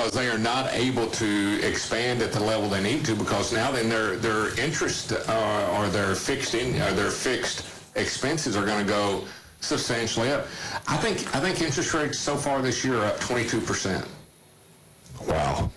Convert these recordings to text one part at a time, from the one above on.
because they are not able to expand at the level they need to, because now then their interest or their fixed expenses are going to go substantially up. I think interest rates so far this year are up 22%. Wow.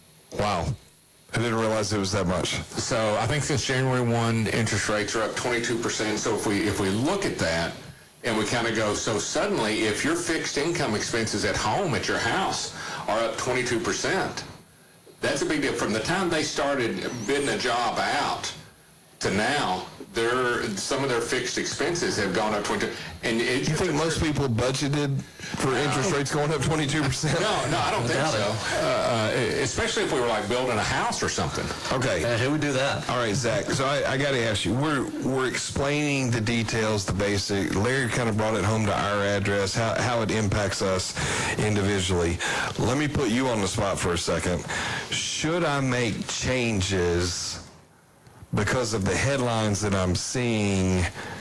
I didn't realize it was that much. So I think since January 1, interest rates are up 22%. So if we look at that and we kind of go, so suddenly if your fixed income expenses at home, at your house, are up 22%, that's a big deal. From the time they started bidding a job out to now, some of their fixed expenses have gone up 22%. And you think most people budgeted for interest rates going up 22%? No, I don't think so. Especially if we were like building a house or something. Okay. Who would do that? All right, Zach. So I got to ask you. We're explaining the details, the basic. Larry kind of brought it home to our address, how it impacts us individually. Let me put you on the spot for a second. Should I make changes because of the headlines that I'm seeing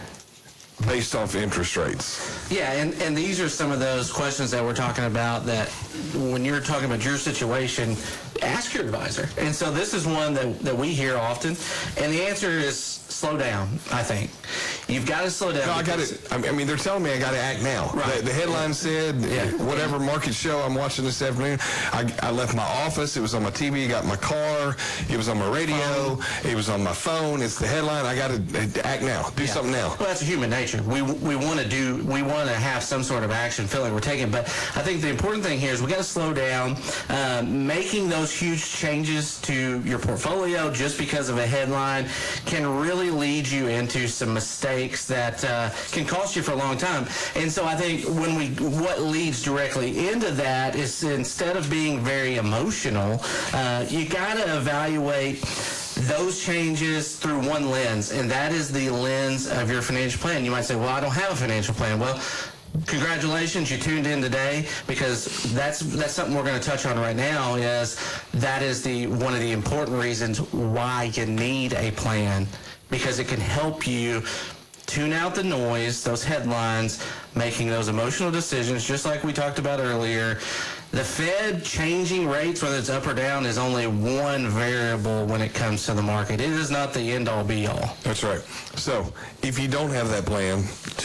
based off interest rates? Yeah, and these are some of those questions that we're talking about that when you're talking about your situation, ask your advisor. And so this is one that we hear often, and the answer is slow down, I think. You've got to slow down. No, I got to. I mean, they're telling me I got to act now. Right. The headline said, whatever market show I'm watching this afternoon, I left my office. It was on my TV. Got my car. It was on my radio. It was on my phone. It's the headline. I got to act now. Do something now. Well, that's human nature. We want to have some sort of action, feel like we're taking. But I think the important thing here is we got to slow down. Making those huge changes to your portfolio just because of a headline can really lead you into some mistakes that can cost you for a long time. And so I think what leads directly into that is, instead of being very emotional, you got to evaluate those changes through one lens, and that is the lens of your financial plan. You might say, well, I don't have a financial plan. Well, congratulations, you tuned in today, because that's something we're going to touch on right now. That is one of the important reasons why you need a plan, because it can help you tune out the noise, those headlines, making those emotional decisions, just like we talked about earlier. The Fed changing rates, whether it's up or down, is only one variable when it comes to the market. It is not the end-all, be-all. That's right. So if you don't have that plan,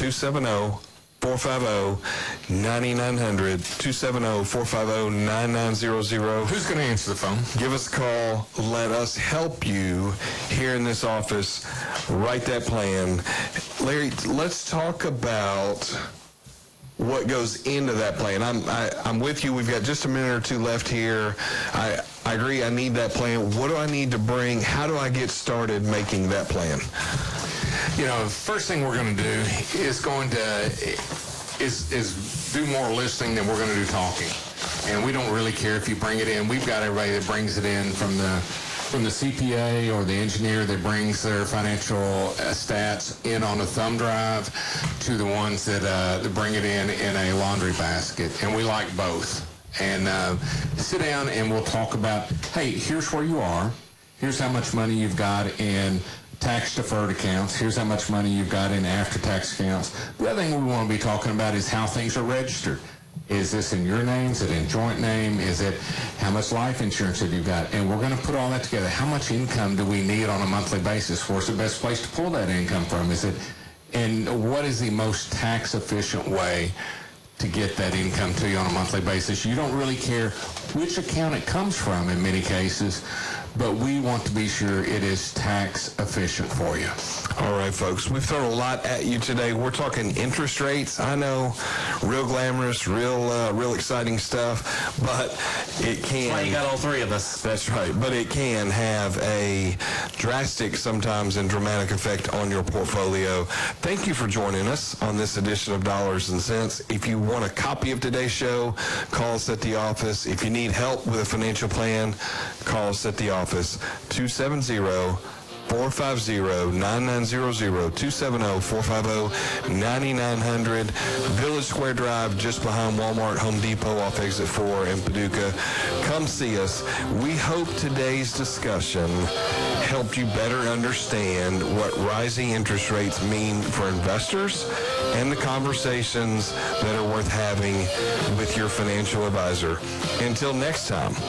270-450-9900, 270-450-9900. Who's going to answer the phone? Give us a call. Let us help you here in this office write that plan. Larry, let's talk about what goes into that plan. I'm with you. We've got just a minute or two left here. I agree. I need that plan. What do I need to bring? How do I get started making that plan? First thing we're going to do is do more listening than we're going to do talking. And we don't really care if you bring it in. We've got everybody that brings it in, from the CPA or the engineer that brings their financial stats in on a thumb drive, to the ones that bring it in a laundry basket. And we like both. And sit down and we'll talk about, hey, here's where you are. Here's how much money you've got in tax-deferred accounts. Here's how much money you've got in after-tax accounts. The other thing we want to be talking about is how things are registered. Is this in your name? Is it in joint name? Is it how much life insurance have you got? And we're going to put all that together. How much income do we need on a monthly basis? Where's the best place to pull that income from? And what is the most tax-efficient way to get that income to you on a monthly basis? You don't really care which account it comes from in many cases, but we want to be sure it is tax efficient for you. All right, folks, we've thrown a lot at you today. We're talking interest rates. I know, real glamorous, real exciting stuff, but it can... That's why you got all three of us. That's right, but it can have a drastic, sometimes, and dramatic effect on your portfolio. Thank you for joining us on this edition of Dollars and Cents. If you want a copy of today's show, call us at the office. If you need help with a financial plan, call us at the office, 270-450-9900, 270-450-9900, Village Square Drive, just behind Walmart, Home Depot, off exit 4 in Paducah. Come see us. We hope today's discussion helped you better understand what rising interest rates mean for investors and the conversations that are worth having with your financial advisor. Until next time.